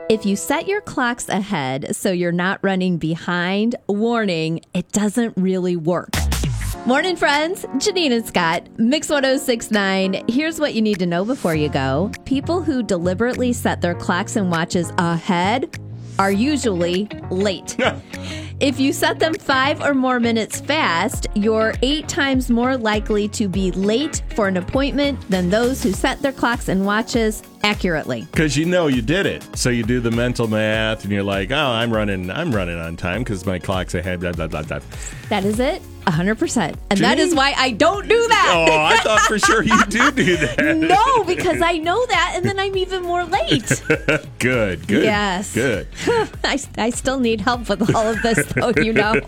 If you set your clocks ahead so you're not running behind, warning, it doesn't really work. Morning, friends. Janine and Scott, Mix 106.9. Here's what you need to know before you go. People who deliberately set their clocks and watches ahead are usually late. If you set them 5 or more minutes fast, you're 8 times more likely to be late for an appointment than those who set their clocks and watches accurately. Because you know you did it. So you do the mental math and you're like, oh, I'm running on time because my clock's ahead, blah, blah, blah, blah. That is it. 100%. And that is why I don't do that. Oh, I thought for sure you do that. No, because I know that, and then I'm even more late. Good. Yes. Good. I still need help with all of this, though, you know.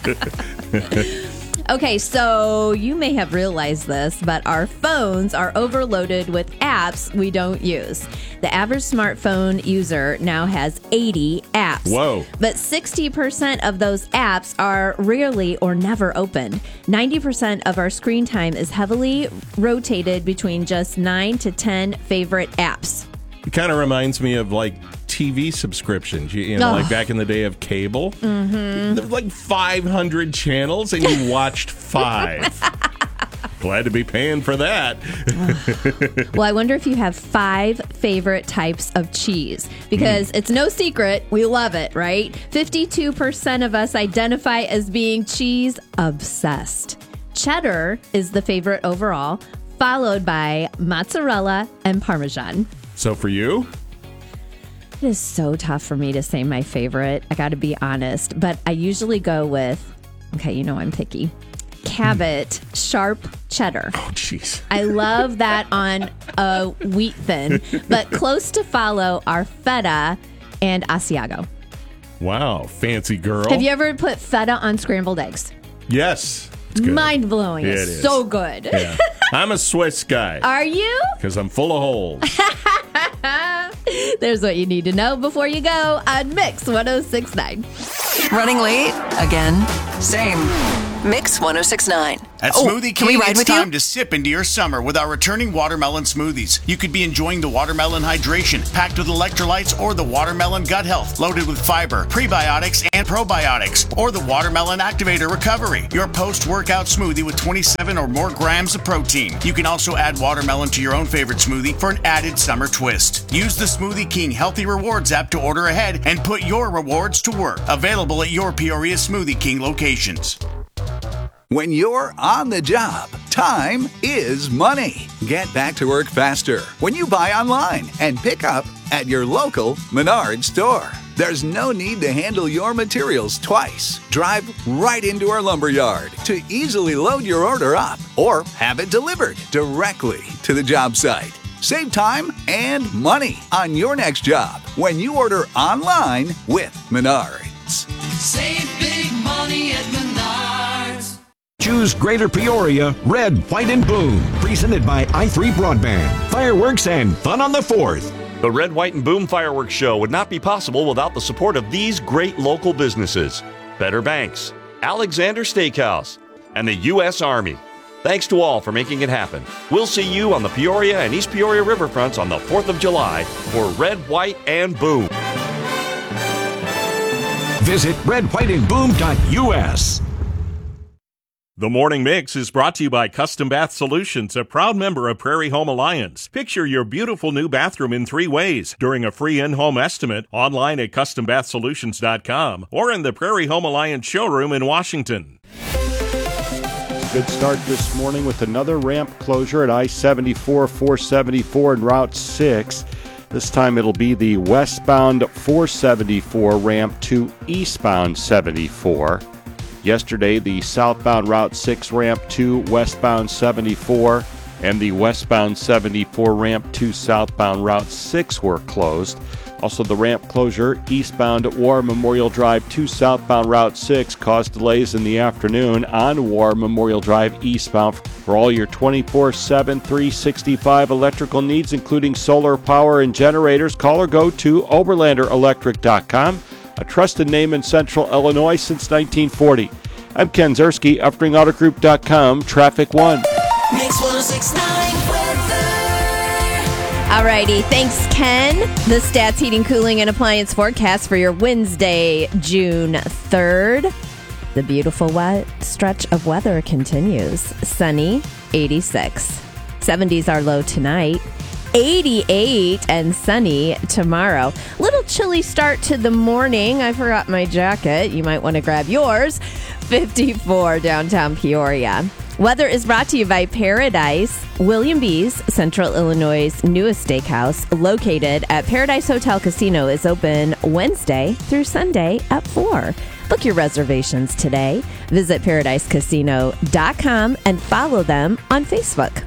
Okay, so you may have realized this, but our phones are overloaded with apps we don't use. The average smartphone user now has 80 apps. Whoa. But 60% of those apps are rarely or never open. 90% of our screen time is heavily rotated between just 9 to 10 favorite apps. It kind of reminds me of like TV subscriptions, you know, like back in the day of cable. Mm-hmm. There's like 500 channels and you watched 5. Glad to be paying for that. Well, I wonder if you have 5 favorite types of cheese, because it's no secret, we love it, right? 52% of us identify as being cheese obsessed. Cheddar is the favorite overall, followed by mozzarella and Parmesan. So for you? It is so tough for me to say my favorite. I got to be honest, but I usually go with, okay, you know I'm picky, Cabot Sharp Cheddar. Oh, jeez. I love that on a wheat thin, but close to follow are feta and Asiago. Wow, fancy girl. Have you ever put feta on scrambled eggs? Yes. It's good. Mind blowing. Yeah, It's it is. so good. Yeah. I'm a Swiss guy. Are you? Because I'm full of holes. There's what you need to know before you go on Mix 106.9. Running late? Again? Same. Mix 106.9. At Smoothie King, can we ride it's with time you? to sip into your summer with our returning watermelon smoothies. You could be enjoying the watermelon hydration, packed with electrolytes, or the watermelon gut health, loaded with fiber, prebiotics, and probiotics, or the watermelon activator recovery, your post-workout smoothie with 27 or more grams of protein. You can also add watermelon to your own favorite smoothie for an added summer twist. Use the Smoothie King Healthy Rewards app to order ahead and put your rewards to work. Available at your Peoria Smoothie King locations. When you're on the job, time is money. Get back to work faster when you buy online and pick up at your local Menards store. There's no need to handle your materials twice. Drive right into our lumberyard to easily load your order up or have it delivered directly to the job site. Save time and money on your next job when you order online with Menards. Save big money at Menards. Choose Greater Peoria, Red, White, and Boom. Presented by i3 Broadband. Fireworks and fun on the 4th. The Red, White, and Boom Fireworks Show would not be possible without the support of these great local businesses. Better Banks, Alexander Steakhouse, and the U.S. Army. Thanks to all for making it happen. We'll see you on the Peoria and East Peoria riverfronts on the 4th of July for Red, White, and Boom. Visit redwhiteandboom.us. The Morning Mix is brought to you by Custom Bath Solutions, a proud member of Prairie Home Alliance. Picture your beautiful new bathroom in 3 ways during a free in-home estimate online at custombathsolutions.com or in the Prairie Home Alliance showroom in Washington. Good start this morning with another ramp closure at I-74, 474 and Route 6. This time it'll be the westbound 474 ramp to eastbound 74. Yesterday, the southbound Route 6 ramp to westbound 74 and the westbound 74 ramp to southbound Route 6 were closed. Also, the ramp closure eastbound War Memorial Drive to southbound Route 6 caused delays in the afternoon on War Memorial Drive eastbound. For all your 24/7, 365 electrical needs, including solar power and generators, call or go to OberlanderElectric.com. A trusted name in Central Illinois since 1940. I'm Ken Zerski, UpspringAutoGroup.com, Traffic 1. Mix 106.9 weather. Alrighty, thanks, Ken. The Stats Heating, Cooling, and Appliance forecast for your Wednesday, June 3rd. The beautiful wet stretch of weather continues. Sunny, 86. 70s are low tonight. 88 and sunny tomorrow. Little chilly start to the morning. I forgot my jacket. You might want to grab yours. 54 downtown Peoria. Weather is brought to you by Paradise, William B's, Central Illinois' newest steakhouse, located at Paradise Hotel Casino, is open Wednesday through Sunday at 4. Book your reservations today. Visit paradisecasino.com and follow them on Facebook.